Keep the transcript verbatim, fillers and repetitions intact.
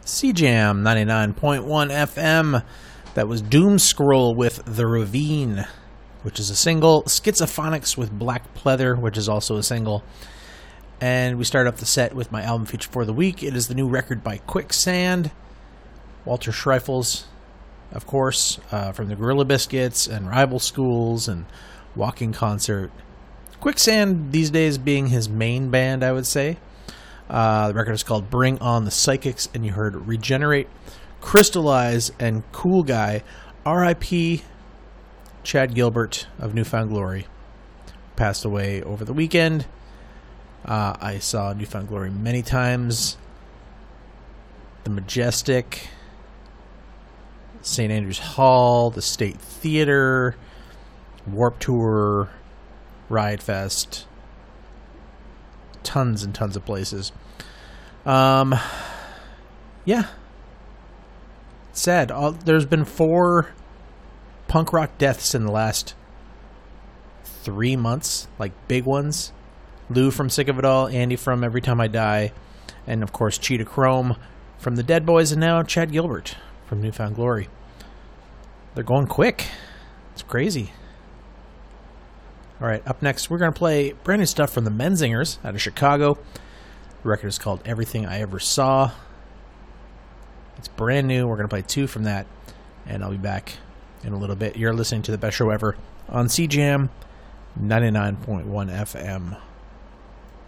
C Jam ninety-nine point one F M. That was Doom Scroll with The Ravine, which is a single. Schizophonics with Black Pleather, which is also a single. And we start up the set with my album feature for the week. It is the new record by Quicksand. Walter Schreifels, of course, uh, from the Gorilla Biscuits and Rival Schools and Walking Concert. Quicksand these days being his main band, I would say. Uh, the record is called Bring On the Psychics, and you heard Regenerate, Crystallize, and Cool Guy. R I P Chad Gilbert of New Found Glory passed away over the weekend. Uh, I saw New Found Glory many times. The Majestic, Saint Andrews Hall, the State Theater, Warped Tour, Riot Fest, tons and tons of places. Um, yeah. Sad. All, there's been four punk rock deaths in the last three months, like big ones. Lou from Sick of It All, Andy from Every Time I Die, and of course Cheetah Chrome from the Dead Boys, and now Chad Gilbert from New Found Glory. They're going quick. It's crazy. All right, up next, we're going to play brand new stuff from the Menzingers out of Chicago. The record is called Everything I Ever Saw. It's brand new. We're going to play two from that, and I'll be back in a little bit. You're listening to the best show ever on C Jam ninety-nine point one F M.